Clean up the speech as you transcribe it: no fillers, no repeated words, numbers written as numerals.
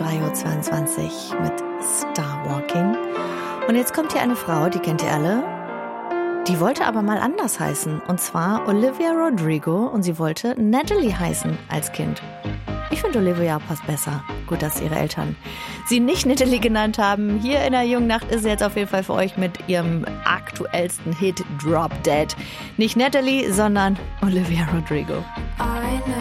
3:22 Uhr mit Starwalking. Und jetzt kommt hier eine Frau, die kennt ihr alle. Die wollte aber mal anders heißen. Und zwar Olivia Rodrigo. Und sie wollte Natalie heißen als Kind. Ich finde, Olivia passt besser. Gut, dass ihre Eltern sie nicht Natalie genannt haben. Hier in der jungen Nacht ist sie jetzt auf jeden Fall für euch mit ihrem aktuellsten Hit Drop Dead. Nicht Natalie, sondern Olivia Rodrigo.